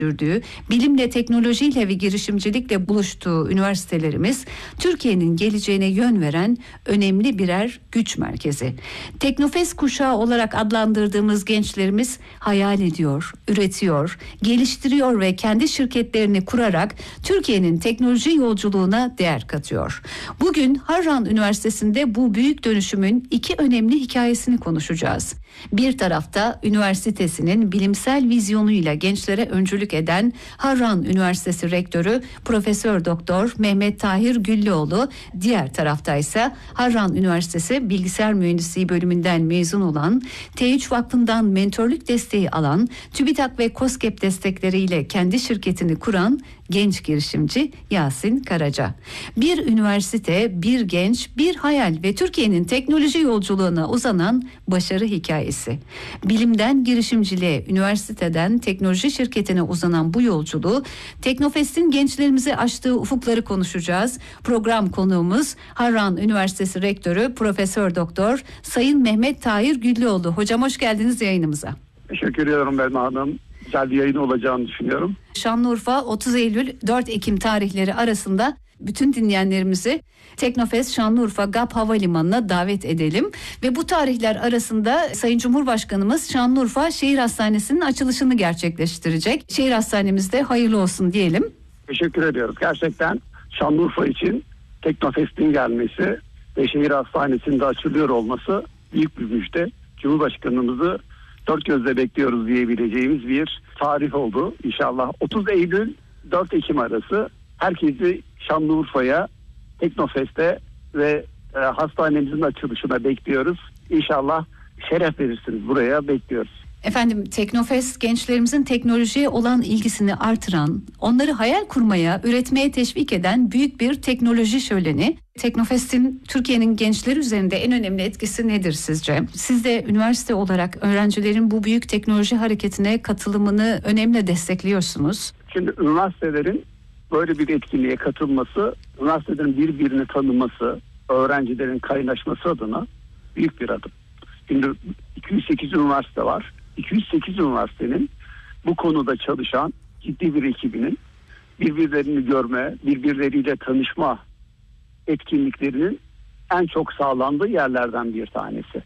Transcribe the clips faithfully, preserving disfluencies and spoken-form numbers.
sürdüğü, bilimle, teknolojiyle ve girişimcilikle buluştuğu üniversitelerimiz, Türkiye'nin geleceğine yön veren önemli birer güç merkezi. Teknofest kuşağı olarak adlandırdığımız gençlerimiz hayal ediyor, üretiyor, geliştiriyor ve kendi şirketlerini kurarak Türkiye'nin teknoloji yolculuğuna değer katıyor. Bugün Harran Üniversitesi'nde bu büyük dönüşümün iki önemli hikayesini konuşacağız. Bir tarafta üniversitesinin bilimsel vizyonuyla gençlere öncülük eden Harran Üniversitesi Rektörü Profesör Doktor Mehmet Tahir Güllüoğlu, diğer tarafta ise Harran Üniversitesi Bilgisayar Mühendisliği bölümünden mezun olan, T üç Vakfı'ndan mentörlük desteği alan, TÜBİTAK ve KOSGEB destekleriyle kendi şirketini kuran genç girişimci Yasin Karaca. Bir üniversite, bir genç, bir hayal ve Türkiye'nin teknoloji yolculuğuna uzanan başarı hikayesi. Bilimden girişimciliğe, üniversiteden teknoloji şirketine uzanan bu yolculuğu, Teknofest'in gençlerimize açtığı ufukları konuşacağız. Program konuğumuz Harran Üniversitesi Rektörü Profesör Doktor Sayın Mehmet Tahir Güllüoğlu. Hocam hoş geldiniz yayınımıza. Teşekkür ediyorum Belma Hanım. Güzel bir yayın olacağını düşünüyorum. Şanlıurfa otuz Eylül dört Ekim tarihleri arasında bütün dinleyenlerimizi Teknofest Şanlıurfa G A P Havalimanı'na davet edelim. Ve bu tarihler arasında Sayın Cumhurbaşkanımız Şanlıurfa Şehir Hastanesi'nin açılışını gerçekleştirecek. Şehir Hastanemizde hayırlı olsun diyelim. Teşekkür ediyoruz. Gerçekten Şanlıurfa için Teknofest'in gelmesi ve şehir hastanesinde açılıyor olması büyük bir müjde. Cumhurbaşkanımızı dört gözle bekliyoruz diyebileceğimiz bir tarih oldu. İnşallah otuz Eylül dört Ekim arası herkesi Şanlıurfa'ya, Teknofest'e ve e, hastanemizin açılışına bekliyoruz. İnşallah şeref verirsiniz, buraya bekliyoruz. Efendim, Teknofest gençlerimizin teknolojiye olan ilgisini artıran, onları hayal kurmaya, üretmeye teşvik eden büyük bir teknoloji şöleni. Teknofest'in Türkiye'nin gençleri üzerinde en önemli etkisi nedir sizce? Siz de üniversite olarak öğrencilerin bu büyük teknoloji hareketine katılımını önemli destekliyorsunuz. Şimdi üniversitelerin böyle bir etkinliğe katılması, üniversitelerin birbirini tanıması, öğrencilerin kaynaşması adına büyük bir adım. Şimdi iki yüz sekiz üniversite var. iki yüz sekiz üniversitenin bu konuda çalışan ciddi bir ekibinin birbirlerini görme, birbirleriyle tanışma etkinliklerinin en çok sağlandığı yerlerden bir tanesi.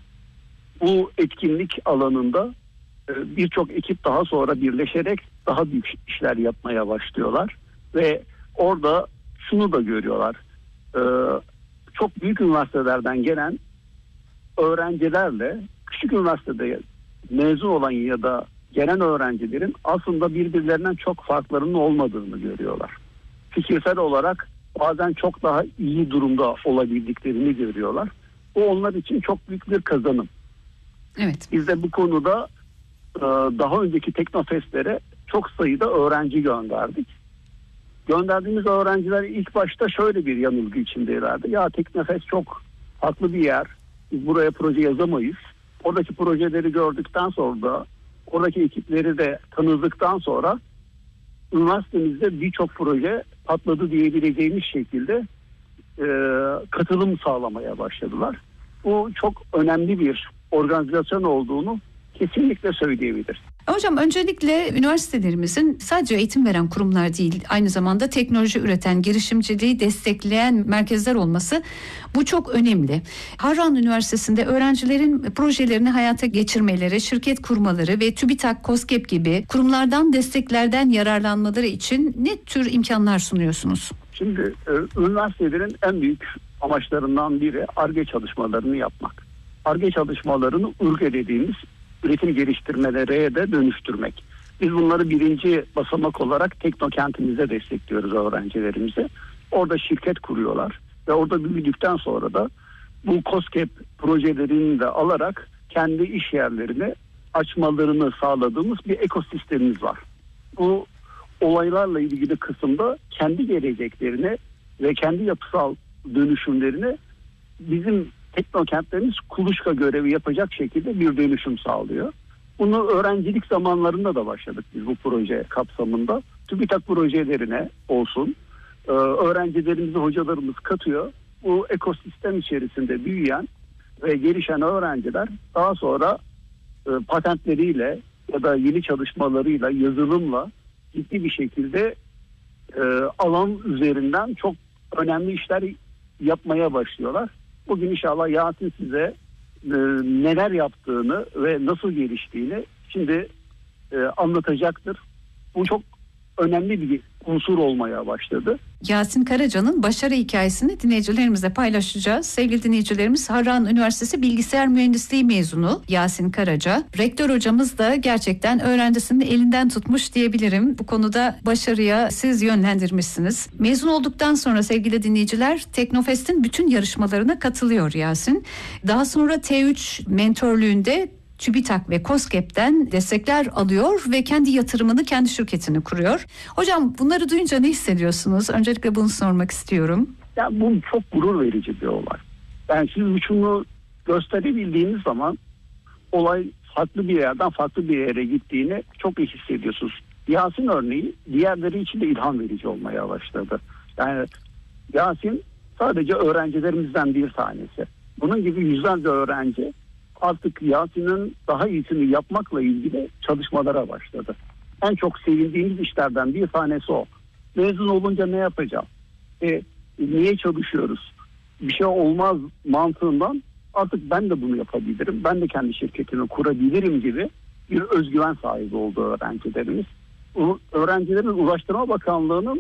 Bu etkinlik alanında birçok ekip daha sonra birleşerek daha büyük işler yapmaya başlıyorlar ve orada şunu da görüyorlar. Çok büyük üniversitelerden gelen öğrencilerle küçük üniversitede mezun olan ya da gelen öğrencilerin aslında birbirlerinden çok farklarının olmadığını görüyorlar. Fikirsel olarak bazen çok daha iyi durumda olabildiklerini görüyorlar. Bu onlar için çok büyük bir kazanım. Evet. Biz de bu konuda daha önceki Teknofest'lere çok sayıda öğrenci gönderdik. Gönderdiğimiz öğrenciler ilk başta şöyle bir yanılgı içindeylerdi. Ya Teknofest çok farklı bir yer. Biz buraya proje yazamayız. Oradaki projeleri gördükten sonra da oradaki ekipleri de tanıdıktan sonra üniversitemizde birçok proje patladı diyebileceğimiz şekilde e, katılım sağlamaya başladılar. Bu çok önemli bir organizasyon olduğunu kesinlikle söyleyebiliriz. Hocam, öncelikle üniversitelerimizin sadece eğitim veren kurumlar değil, aynı zamanda teknoloji üreten, girişimciliği destekleyen merkezler olması, bu çok önemli. Harran Üniversitesi'nde öğrencilerin projelerini hayata geçirmeleri, şirket kurmaları ve TÜBİTAK, KOSGEB gibi kurumlardan desteklerden yararlanmaları için ne tür imkanlar sunuyorsunuz? Şimdi e, üniversitelerin en büyük amaçlarından biri Ar-Ge çalışmalarını yapmak. Ar-Ge çalışmalarını ürge dediğimiz üretim geliştirmelere de dönüştürmek. Biz bunları birinci basamak olarak Teknokent'imize destekliyoruz öğrencilerimize. Orada şirket kuruyorlar ve orada büyüdükten sonra da bu KOSGEB projelerini de alarak kendi iş yerlerini açmalarını sağladığımız bir ekosistemimiz var. Bu olaylarla ilgili kısımda kendi geleceklerini ve kendi yapısal dönüşümlerini bizim Teknokentlerimiz kuluçka görevi yapacak şekilde bir dönüşüm sağlıyor. Bunu öğrencilik zamanlarında da başladık biz bu proje kapsamında. TÜBİTAK projelerine olsun, öğrencilerimizi hocalarımız katıyor. Bu ekosistem içerisinde büyüyen ve gelişen öğrenciler daha sonra patentleriyle ya da yeni çalışmalarıyla, yazılımla ciddi bir şekilde e, alan üzerinden çok önemli işler yapmaya başlıyorlar. Bugün inşallah Yasin size e, neler yaptığını ve nasıl geliştiğini şimdi e, anlatacaktır. Bu çok önemli bir unsur olmaya başladı. Yasin Karaca'nın başarı hikayesini dinleyicilerimizle paylaşacağız. Sevgili dinleyicilerimiz, Harran Üniversitesi Bilgisayar Mühendisliği mezunu Yasin Karaca. Rektör hocamız da gerçekten öğrencisinin elinden tutmuş diyebilirim. Bu konuda başarıya siz yönlendirmişsiniz. Mezun olduktan sonra sevgili dinleyiciler, Teknofest'in bütün yarışmalarına katılıyor Yasin. Daha sonra T üç mentorluğunda TÜBİTAK ve KOSGEB'den destekler alıyor ve kendi yatırımını, kendi şirketini kuruyor. Hocam, bunları duyunca ne hissediyorsunuz? Öncelikle bunu sormak istiyorum. Ya bu çok gurur verici bir olay. Yani siz uçunu gösterebildiğiniz zaman olay farklı bir yerden farklı bir yere gittiğini çok iyi hissediyorsunuz. Yasin örneği diğerleri için de ilham verici olmaya başladı. Yani Yasin sadece öğrencilerimizden bir tanesi. Bunun gibi yüzlerce öğrenci artık Yasin'in daha iyisini yapmakla ilgili çalışmalara başladı. En çok sevindiğimiz işlerden bir tanesi o. Mezun olunca ne yapacağım? E, niye çalışıyoruz? Bir şey olmaz mantığından artık ben de bunu yapabilirim. Ben de kendi şirketimi kurabilirim gibi bir özgüven sahibi oldu öğrencilerimiz. O, öğrencilerin Ulaştırma Bakanlığı'nın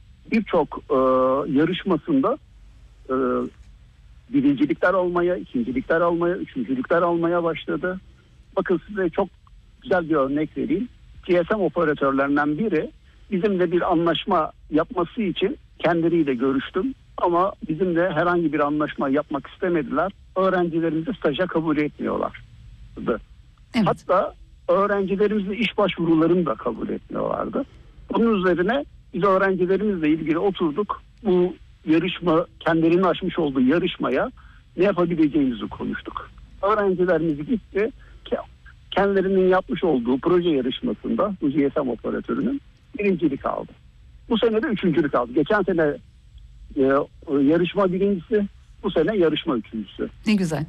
birçok e, yarışmasında e, birincilikler almaya, ikincilikler almaya, üçüncülükler almaya başladı. Bakın size çok güzel bir örnek vereyim. G S M operatörlerinden biri bizimle bir anlaşma yapması için kendileriyle görüştüm. Ama bizimle herhangi bir anlaşma yapmak istemediler. Öğrencilerimizi staja kabul etmiyorlar. Evet. Hatta öğrencilerimizin iş başvurularını da kabul etmiyorlardı. Bunun üzerine biz öğrencilerimizle ilgili oturduk. Bu yarışma, kendilerinin açmış olduğu yarışmaya ne yapabileceğimizi konuştuk. Öğrencilerimiz gitti, kendilerinin yapmış olduğu proje yarışmasında bu G S M operatörünün birincilik aldı. Bu sene de üçüncülük aldı. Geçen sene e, yarışma birincisi, bu sene yarışma üçüncüsü. Ne güzel.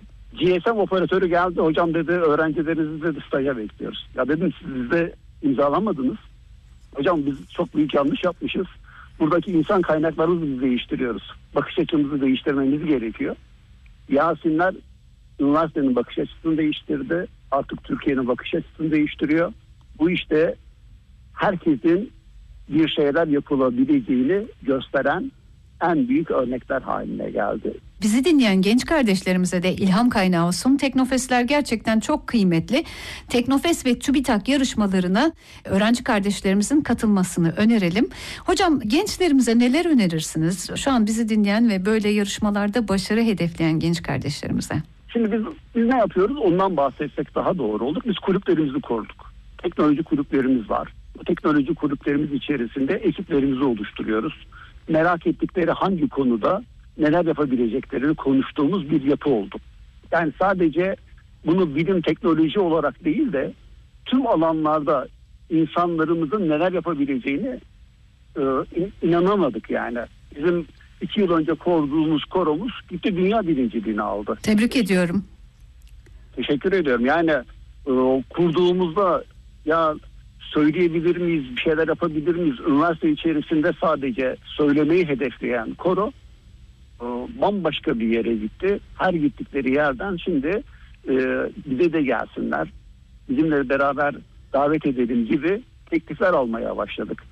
G S M operatörü geldi, hocam dedi, öğrencilerinizi de staja bekliyoruz. Ya dedim, siz de imzalamadınız. Hocam biz çok büyük yanlış yapmışız. Buradaki insan kaynaklarımızı biz değiştiriyoruz. Bakış açımızı değiştirmemiz gerekiyor. Yasinler üniversitenin bakış açısını değiştirdi. Artık Türkiye'nin bakış açısını değiştiriyor. Bu işte herkesin bir şeyler yapılabileceğini gösteren en büyük örnekler haline geldi. Bizi dinleyen genç kardeşlerimize de ilham kaynağı olsun. Teknofestler gerçekten çok kıymetli. Teknofest ve TÜBİTAK yarışmalarına öğrenci kardeşlerimizin katılmasını önerelim. Hocam, gençlerimize neler önerirsiniz? Şu an bizi dinleyen ve böyle yarışmalarda başarı hedefleyen genç kardeşlerimize. Şimdi biz, biz ne yapıyoruz? Ondan bahsetsek daha doğru olur. Biz kulüplerimizi kurduk. Teknoloji kulüplerimiz var. Bu teknoloji kulüplerimiz içerisinde ekiplerimizi oluşturuyoruz. Merak ettikleri hangi konuda neler yapabileceklerini konuştuğumuz bir yapı oldu. Yani sadece bunu bilim teknoloji olarak değil de tüm alanlarda insanlarımızın neler yapabileceğini e, inanamadık yani. Bizim iki yıl önce kurduğumuz koromuz gitti dünya birinciliğini aldı. Tebrik ediyorum. Teşekkür ediyorum. Yani e, kurduğumuzda ya söyleyebilir miyiz, bir şeyler yapabilir miyiz? Üniversite içerisinde sadece söylemeyi hedefleyen koro e, bambaşka bir yere gitti. Her gittikleri yerden şimdi e, bize de gelsinler, bizimle beraber davet edelim gibi teklifler almaya başladık.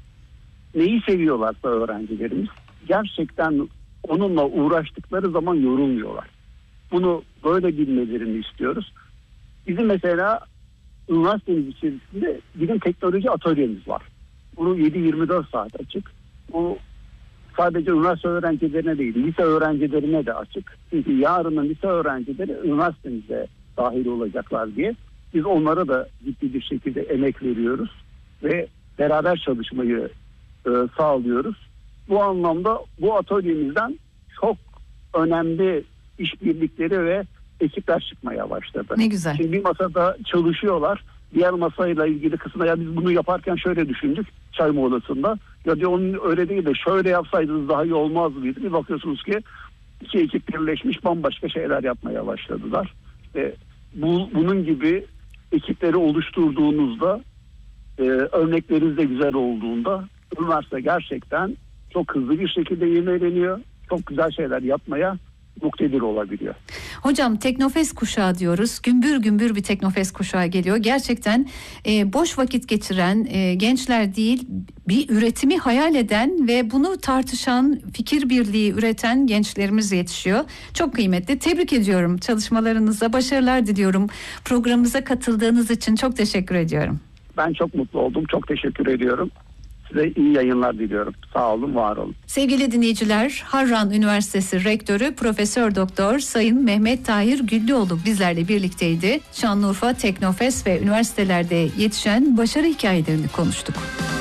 Neyi seviyorlarsa öğrencilerimiz gerçekten onunla uğraştıkları zaman yorulmuyorlar. Bunu böyle bilmelerini istiyoruz. Bizim mesela üniversitemiz içerisinde bilim teknoloji atölyemiz var. Bunu yedi yirmi dört saat açık. Bu sadece üniversite öğrencilerine değil, lise öğrencilerine de açık. Çünkü yarının lise öğrencileri üniversitemize dahil olacaklar diye biz onlara da ciddi bir şekilde emek veriyoruz ve beraber çalışmayı e, sağlıyoruz. Bu anlamda bu atölyemizden çok önemli işbirlikleri ve ekipler çıkmaya başladı. Ne güzel. Şimdi bir masada çalışıyorlar. Diğer masayla ilgili kısmına ya biz bunu yaparken şöyle düşündük çay molasında. Ya diyor onun öyle değil de şöyle yapsaydınız daha iyi olmaz mıydı? Bir bakıyorsunuz ki iki ekip birleşmiş bambaşka şeyler yapmaya başladılar. Ve bu, bunun gibi ekipleri oluşturduğunuzda e, örnekleriniz de güzel olduğunda üniversite gerçekten çok hızlı bir şekilde yenileniyor. Çok güzel şeyler yapmaya muktedir olabiliyor. Hocam Teknofest kuşağı diyoruz. Gümbür gümbür bir Teknofest kuşağı geliyor. Gerçekten e, boş vakit geçiren e, gençler değil, bir üretimi hayal eden ve bunu tartışan, fikir birliği üreten gençlerimiz yetişiyor. Çok kıymetli. Tebrik ediyorum çalışmalarınıza. Başarılar diliyorum. Programımıza katıldığınız için çok teşekkür ediyorum. Ben çok mutlu oldum. Çok teşekkür ediyorum. Size iyi yayınlar diliyorum. Sağ olun, var olun. Sevgili dinleyiciler, Harran Üniversitesi Rektörü Profesör Doktor Sayın Mehmet Tahir Güllüoğlu bizlerle birlikteydi. Şanlıurfa, Teknofest ve üniversitelerde yetişen başarı hikayelerini konuştuk.